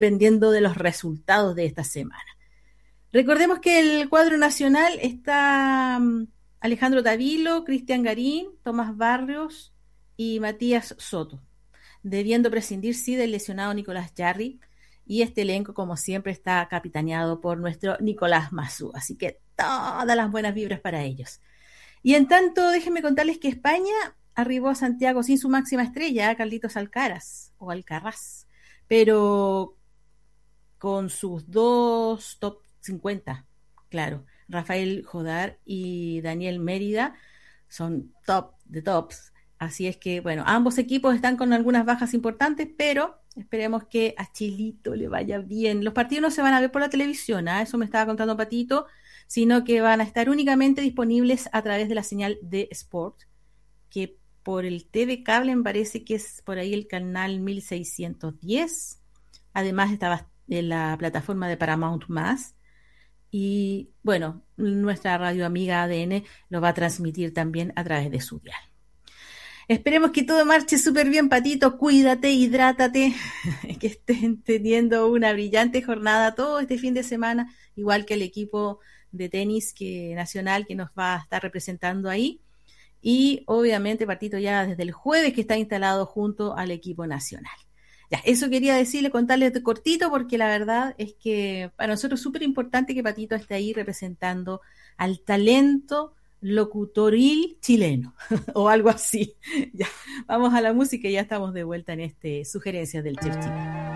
dependiendo de los resultados de esta semana. Recordemos que el cuadro nacional está Alejandro Tavilo, Cristian Garín, Tomás Barrios y Matías Soto, debiendo prescindir sí del lesionado Nicolás Jarry, y este elenco como siempre está capitaneado por nuestro Nicolás Mazú, así que todas las buenas vibras para ellos. Y en tanto, déjenme contarles que España arribó a Santiago sin su máxima estrella, Carlitos Alcaraz, o Alcaraz, pero con sus dos top 50, claro, Rafael Jodar y Daniel Mérida son top de tops, así es que, bueno, ambos equipos están con algunas bajas importantes, pero esperemos que a Chilito le vaya bien. Los partidos no se van a ver por la televisión, eso me estaba contando Patito, sino que van a estar únicamente disponibles a través de la señal de Sport, que por el TV Cable me parece que es por ahí el canal 1610. Además estaba en la plataforma de Paramount+, y bueno, nuestra radio amiga ADN lo va a transmitir también a través de su dial. Esperemos que todo marche súper bien, Patito. Cuídate, hidrátate, que estén teniendo una brillante jornada todo este fin de semana, igual que el equipo de tenis nacional que nos va a estar representando ahí. Y obviamente, Patito, ya desde el jueves que está instalado junto al equipo nacional. Ya, eso quería decirle, contarles de cortito, porque la verdad es que para nosotros es súper importante que Patito esté ahí representando al talento locutoril chileno, o algo así. Ya, vamos a la música y ya estamos de vuelta en Sugerencias del Chef Chileno.